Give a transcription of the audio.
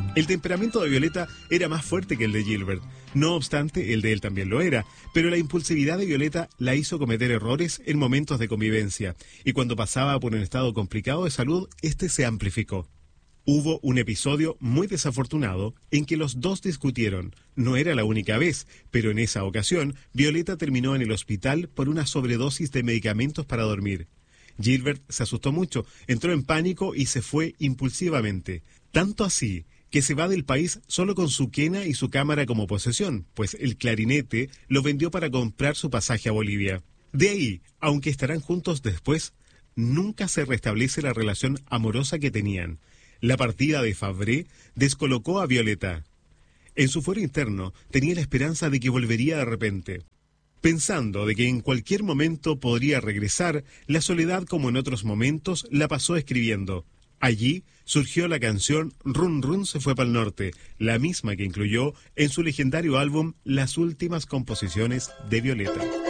El temperamento de Violeta era más fuerte que el de Gilbert. No obstante, el de él también lo era, pero la impulsividad de Violeta la hizo cometer errores en momentos de convivencia, y cuando pasaba por un estado complicado de salud, este se amplificó. Hubo un episodio muy desafortunado en que los dos discutieron. No era la única vez, pero en esa ocasión, Violeta terminó en el hospital por una sobredosis de medicamentos para dormir. Gilbert se asustó mucho, entró en pánico y se fue impulsivamente. Tanto así que se va del país solo con su quena y su cámara como posesión, pues el clarinete lo vendió para comprar su pasaje a Bolivia. De ahí, aunque estarán juntos después, nunca se restablece la relación amorosa que tenían. La partida de Fabré descolocó a Violeta. En su fuero interno tenía la esperanza de que volvería de repente. Pensando de que en cualquier momento podría regresar, la soledad, como en otros momentos, la pasó escribiendo. Allí surgió la canción Run Run se fue pa'l norte, la misma que incluyó en su legendario álbum Las últimas composiciones de Violeta.